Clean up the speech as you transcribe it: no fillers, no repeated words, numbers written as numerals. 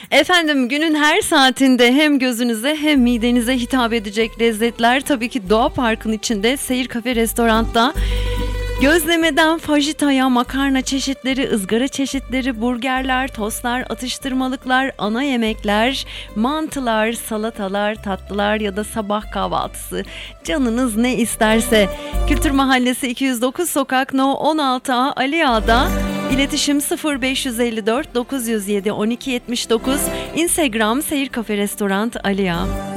Efendim, günün her saatinde hem gözünüze hem midenize hitap edecek lezzetler tabii ki Doğa Park'ın içinde Seyir Kafe Restorant'ta. Gözlemeden fajitaya, makarna çeşitleri, ızgara çeşitleri, burgerler, tostlar, atıştırmalıklar, ana yemekler, mantılar, salatalar, tatlılar ya da sabah kahvaltısı. Canınız ne isterse. Kültür Mahallesi 209 Sokak No 16A Ali Ağa'da. İletişim 0554 907 1279. Instagram Seyir Kafe Restorant Ali Ağa.